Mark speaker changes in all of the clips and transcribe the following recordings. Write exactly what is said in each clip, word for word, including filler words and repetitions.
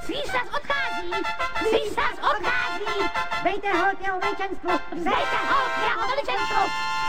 Speaker 1: Císař odchází! Císař odchází! Dejte hold jeho veličenstvu! Dejte hold jeho veličenstvu!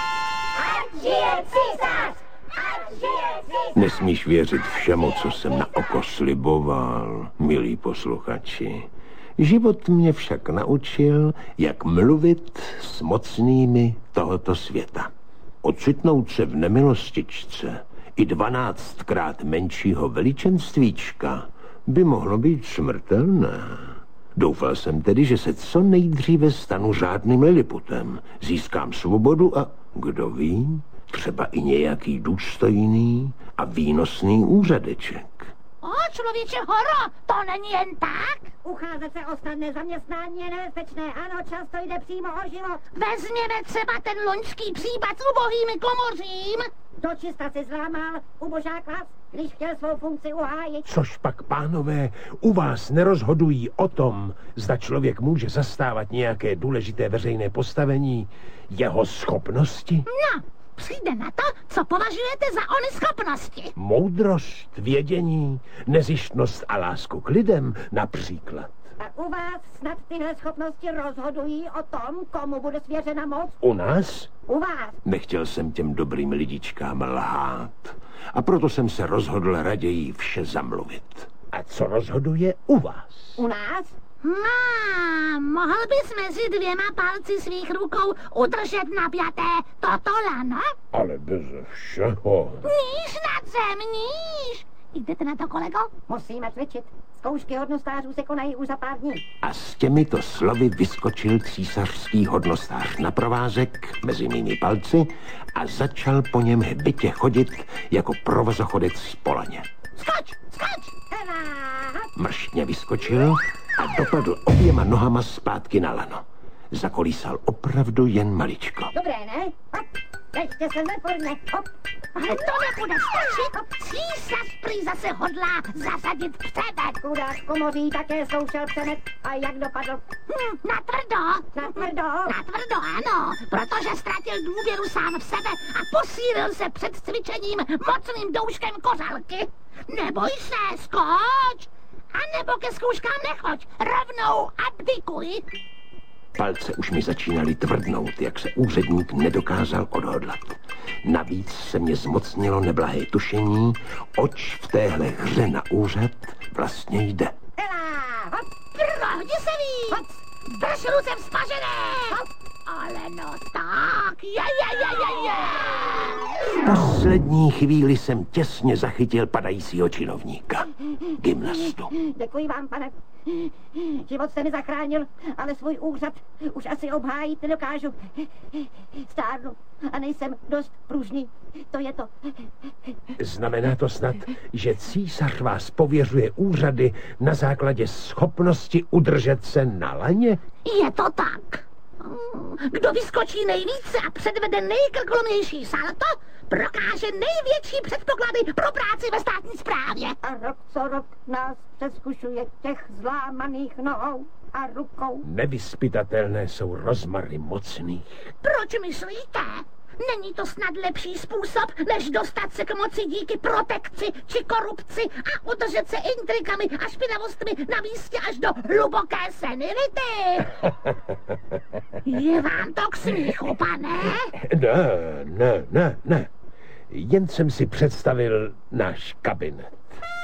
Speaker 1: Ať žije císař! Ať žije císař!
Speaker 2: Nesmíš věřit všemu, co jsem na oko sliboval, milí posluchači. Život mě však naučil, jak mluvit s mocnými tohoto světa. Ocitnout se v nemilostičce i dvanáctkrát menšího veličenstvíčka by mohlo být smrtelné. Doufal jsem tedy, že se co nejdříve stanu řádným liliputem, získám svobodu a, kdo ví, třeba i nějaký důstojný a výnosný úřadeček.
Speaker 1: O, člověče horo, to není jen tak? Ucházet se o snadné zaměstnání je nebezpečné, ano, často jde přímo o život. Vezměme třeba ten loňský případ s ubohými komořím. Dočista si zlámal ubožák vás, když chtěl svou funkci uhájit.
Speaker 2: Což pak, pánové, u vás nerozhodují o tom, zda člověk může zastávat nějaké důležité veřejné postavení, jeho schopnosti?
Speaker 1: No, přijde na to, co považujete za ony schopnosti.
Speaker 2: Moudrost, vědění, nezištnost a lásku k lidem například.
Speaker 1: A u vás snad tyhle schopnosti rozhodují o tom, komu bude svěřena moc?
Speaker 2: U nás?
Speaker 1: U vás.
Speaker 2: Nechtěl jsem těm dobrým lidičkám lhát. A proto jsem se rozhodl raději vše zamluvit. A co rozhoduje u vás?
Speaker 1: U nás? Má, mohl bys mezi dvěma palci svých rukou udržet napjaté toto lano?
Speaker 2: Ale beze všeho.
Speaker 1: Níž nad zem, níž. Jdete na to, kolego? Musíme cvičit. Zkoušky hodnostářů se konají už za pár dní.
Speaker 2: A s těmito slovy vyskočil císařský hodnostář na provázek mezi mými palci a začal po něm hbitě chodit jako provozochodec po laně.
Speaker 1: Skoč, skoč! Hela!
Speaker 2: Mrštně vyskočil a dopadl oběma nohama zpátky na lano. Zakolísal opravdu jen maličko.
Speaker 1: Dobré, ne? Hop, držte se neporně, hop. Ale to nebude stačit. Císař prý zase hodlá zasadit předek. Chudák komoří také zkoušel přenet. A jak dopadl? Hm, natvrdo. Natvrdo? Natvrdo, ano. Protože ztratil důvěru sám v sebe a posílil se před cvičením mocným douškem kořalky. Neboj se, skoč. A nebo ke zkouškám nechoď. Rovnou abdikuj.
Speaker 2: Palce už mi začínaly tvrdnout, jak se úředník nedokázal odhodlat. Navíc se mě zmocnilo neblahé tušení, oč v téhle hře na úřad vlastně jde.
Speaker 1: Ela, hop, prohni se víc, drž ruce vzpažené, hop, ale no tak, je, je, je, je, je.
Speaker 2: V poslední chvíli jsem těsně zachytil padajícího činovníka, gymnastu.
Speaker 1: Děkuji vám, pane. Život jste mi zachránil, ale svůj úřad už asi obhájit nedokážu. Stárnu a nejsem dost pružný. To je to.
Speaker 2: Znamená to snad, že císař vás pověřuje úřady na základě schopnosti udržet se na laně?
Speaker 1: Je to tak. Kdo vyskočí nejvíce a předvede nejkrkolomnější salto, prokáže největší předpoklady pro práci ve státní správě. A rok co rok nás přeskušuje těch zlámaných nohou a rukou.
Speaker 2: Nevyzpytatelné jsou rozmary mocných.
Speaker 1: Proč myslíte? Není to snad lepší způsob, než dostat se k moci díky protekci či korupci a udržet se intrikami a špinavostmi na místě až do hluboké senility? Je vám to k smíchu, pane?
Speaker 2: Ne, ne, ne, ne. Jen jsem si představil náš kabinet.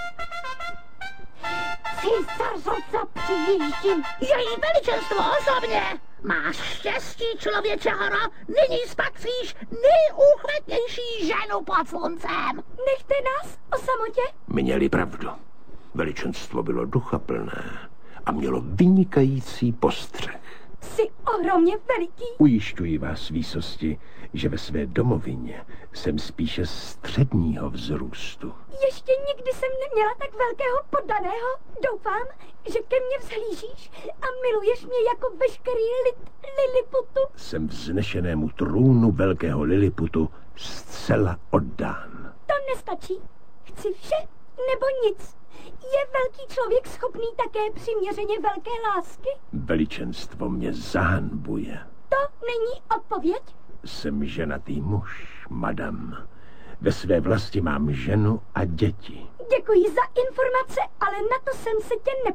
Speaker 1: Císařovca přijíždí. Její veličenstvo osobně. Máš štěstí, člověče horo, nyní spatříš nejúchvatnější ženu pod sluncem. Nechte nás o samotě.
Speaker 2: Měli pravdu. Veličenstvo bylo duchaplné a mělo vynikající postřeh.
Speaker 1: Jsi ohromně veliký.
Speaker 2: Ujišťuji vás, výsosti, že ve své domovině jsem spíše středního vzrůstu.
Speaker 1: Ještě nikdy jsem neměla tak velkého poddaného. Doufám, že ke mně vzhlížíš a miluješ mě jako veškerý lid Liliputu.
Speaker 2: Jsem vznešenému trůnu velkého Liliputu zcela oddán.
Speaker 1: To nestačí. Chci vše nebo nic. Je velký člověk schopný také přiměřeně velké lásky?
Speaker 2: Veličenstvo mě zahanbuje.
Speaker 1: To není odpověď?
Speaker 2: Jsem ženatý muž, madam. Ve své vlasti mám ženu a děti.
Speaker 1: Děkuji za informace, ale na to jsem se tě neptala.